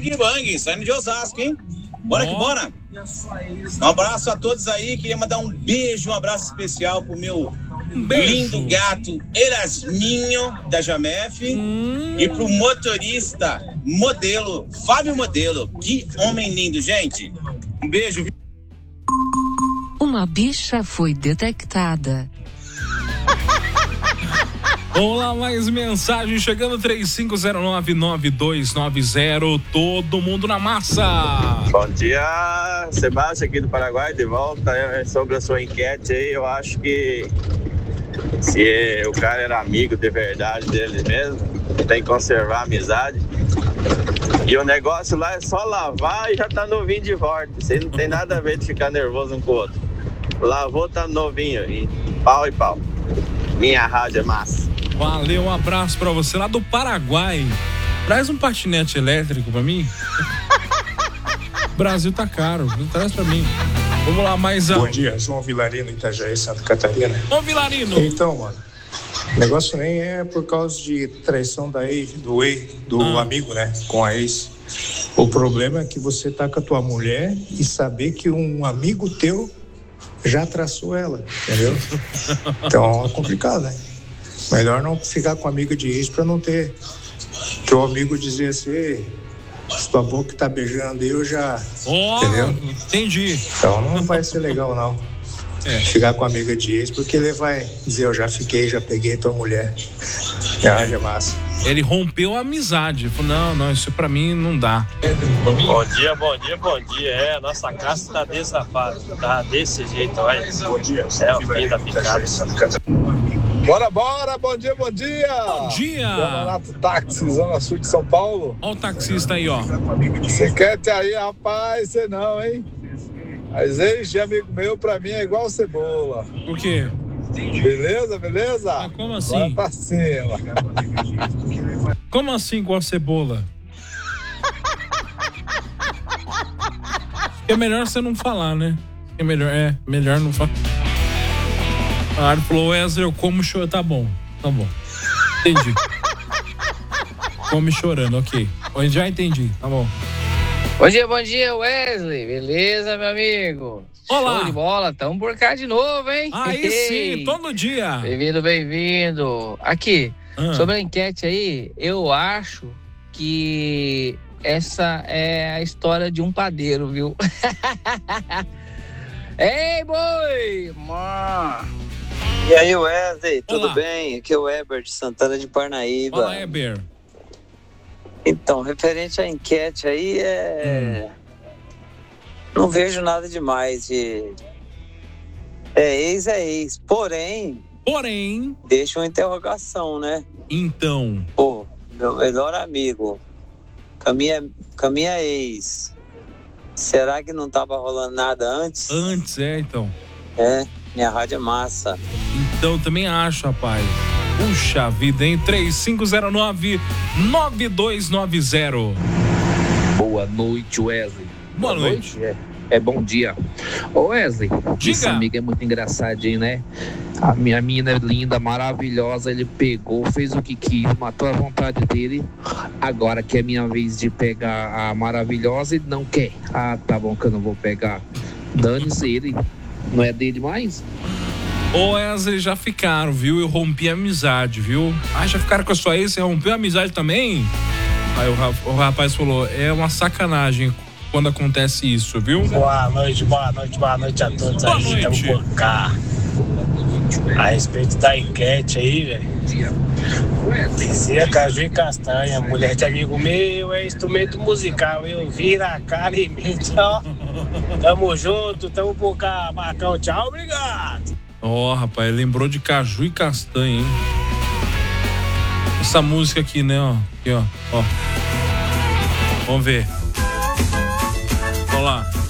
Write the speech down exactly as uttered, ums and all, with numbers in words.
Big Bang, saindo de Osasco, hein? Bora que bora. Um abraço a todos aí. Queria mandar um beijo, um abraço especial pro meu lindo gato Erasminho, da Jamef. Hum. E pro motorista modelo, Fábio Modelo. Que homem lindo, gente. Um beijo. Uma bicha foi detectada. Vamos lá, mais mensagem chegando, três cinco zero nove, nove dois nove zero, todo mundo na massa. Bom dia, Sebastião aqui do Paraguai, de volta. Sobre a sua enquete aí, eu acho que se o cara era amigo de verdade dele mesmo, tem que conservar a amizade. E o negócio lá é só lavar e já tá novinho de volta. Isso não tem nada a ver de ficar nervoso um com o outro. Lavou, tá novinho, e pau e pau. Minha rádio é massa. Valeu, um abraço pra você lá do Paraguai. Traz um patinete elétrico pra mim. O Brasil tá caro, traz pra mim. Vamos lá, mais um. Bom dia, João Vilarino, Itajaí, Santa Catarina. Ô, Vilarino. Então, mano, o negócio nem é por causa de traição da ex, do ex, do ah. amigo, né, com a ex. O problema é que você tá com a tua mulher e saber que um amigo teu já traçou ela, entendeu? Então é complicado, né? Melhor não ficar com amigo de ex pra não ter que o amigo dizer assim, se tua boca tá beijando eu já, oh, entendeu? Entendi. Então não vai ser legal não. É. Ficar com amiga de ex, porque ele vai dizer, eu já fiquei, já peguei tua mulher. Ah, é massa. Ele rompeu a amizade. Falou, não, não, isso pra mim não dá. Bom dia, bom dia, bom dia. É, nossa casa tá desabada. Tá desse jeito, olha. Bom dia. É o fim da picada. Bora, bora, bom dia, bom dia! Bom dia! Camarato Táxi, Zona Sul de São Paulo. Olha o taxista aí, ó. Você quer ter aí, rapaz? Você não, hein? Mas ex de amigo meu, pra mim, é igual cebola. Por quê? Beleza, beleza? Ah, como assim? Vai pra cima. Como assim igual cebola? É melhor você não falar, né? É melhor, é, melhor não falar. A Ari falou, Wesley, eu como chorando. Tá bom, tá bom. Entendi. Come chorando, ok. Eu já entendi, tá bom. Bom dia, bom dia, Wesley. Beleza, meu amigo? Olá. Show de bola, tamo por cá de novo, hein? Aí sim, todo dia. Bem-vindo, bem-vindo. Aqui, ah. sobre a enquete aí, eu acho que essa é a história de um padeiro, viu? Ei, boi! Mano. E aí, Wesley, tudo Olá. bem? Aqui é o Eber de Santana de Parnaíba. Olá, Eber. Então, referente à enquete aí, é... Hum. Não vejo nada demais de... É ex, é ex. Porém... Porém... Deixa uma interrogação, né? Então... Pô, meu melhor amigo, com a minha, com a minha ex, será que não tava rolando nada antes? Antes, é, então. É, minha rádio é massa. Então, também acho, rapaz. Puxa vida, hein? três cinco zero nove, nove dois nove zero. Boa noite, Wesley. Boa, Boa noite. noite. É, é bom dia. Ô, Wesley, Diga. Esse amigo é muito engraçadinho, né? A minha mina é linda, maravilhosa. Ele pegou, fez o que quis, matou a vontade dele. Agora que é minha vez de pegar a maravilhosa, ele não quer. Ah, tá bom que eu não vou pegar. Dane-se ele. Não é dele mais? Ô, Wesley, já ficaram, viu? Eu rompi a amizade, viu? Ah, já ficaram com a sua ex? Você rompeu a amizade também? Aí o, o rapaz falou, é uma sacanagem quando acontece isso, viu? Boa noite, boa noite, boa noite a todos. Boa aí, noite. Estamos por cá. A respeito da enquete aí, velho. Dizia Caju e Castanha, mulher de amigo meu, é instrumento musical. Eu vira a cara e mente, ó. Tamo junto, tamo por cá, Marcão. Tchau, obrigado. Ó, oh, rapaz, lembrou de Caju e Castanha, hein? Essa música aqui, né, ó. Aqui, ó, ó. Vamos ver. Vamos lá.